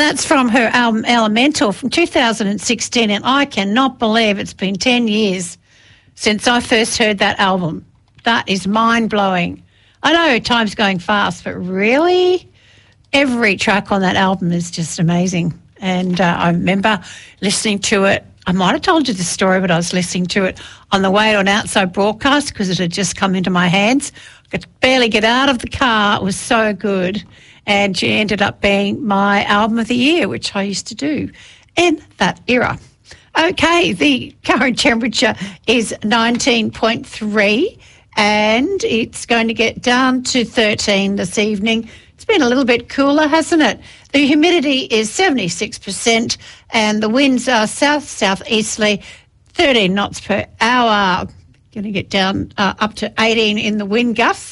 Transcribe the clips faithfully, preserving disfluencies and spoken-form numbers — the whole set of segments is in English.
that's from her album Elemental from two thousand sixteen, and I cannot believe it's been ten years since I first heard that album. That is mind-blowing. I know time's going fast, but really, every track on that album is just amazing. And uh, I remember listening to it. I might have told you the story, but I was listening to it on the way to an outside broadcast because it had just come into my hands. I could barely get out of the car. It was so good. And she ended up being my album of the year, which I used to do in that era. Okay, the current temperature is nineteen point three and it's going to get down to thirteen this evening. It's been a little bit cooler, hasn't it? The humidity is seventy-six percent and the winds are south-southeasterly, thirteen knots per hour. Going to get down uh, up to eighteen in the wind gusts.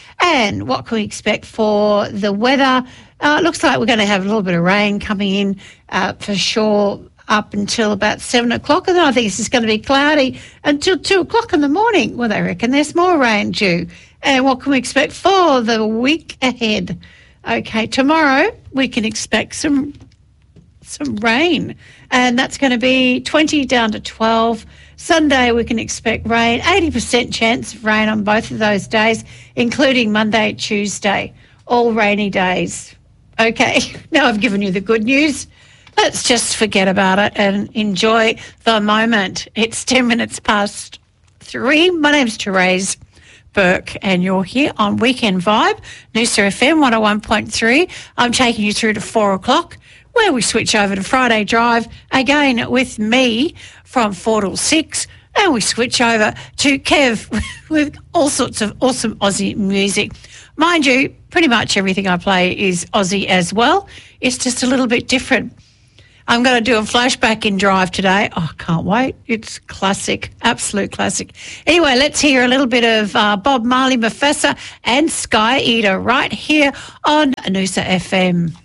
And what can we expect for the weather? Uh, it looks like we're going to have a little bit of rain coming in uh, for sure up until about seven o'clock. And then I think it's just going to be cloudy until two o'clock in the morning. Well, they reckon there's more rain due. And what can we expect for the week ahead? Okay, tomorrow we can expect some some rain, and that's going to be twenty down to twelve. Sunday we can expect rain, eighty percent chance of rain on both of those days, including Monday, Tuesday, all rainy days. Okay, now I've given you the good news. Let's just forget about it and enjoy the moment. It's ten minutes past three. My name's Therese Burke and you're here on Weekend Vibe, Noosa F M one oh one point three. I'm taking you through to four o'clock where we switch over to Friday Drive again with me from four till six, and we switch over to Kev with all sorts of awesome Aussie music. Mind you, pretty much everything I play is Aussie as well. It's just a little bit different. I'm going to do a flashback in Drive today. Oh, I can't wait. It's classic, absolute classic. Anyway, let's hear a little bit of uh, Bob Marley, Mufasa and Sky Eater right here on Noosa F M.